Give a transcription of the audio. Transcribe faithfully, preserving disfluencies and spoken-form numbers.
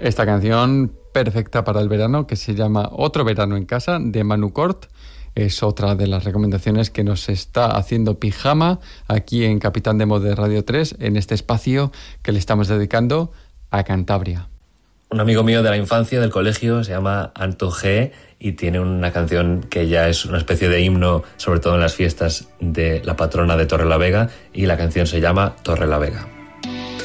Esta canción perfecta para el verano, que se llama Otro verano en casa, de Manu Cort, es otra de las recomendaciones que nos está haciendo Pijama aquí en Capitán Demo de Radio tres, en este espacio que le estamos dedicando a Cantabria. Un amigo mío de la infancia, del colegio, se llama Anto G y tiene una canción que ya es una especie de himno, sobre todo en las fiestas de la patrona de Torrelavega, y la canción se llama Torrelavega.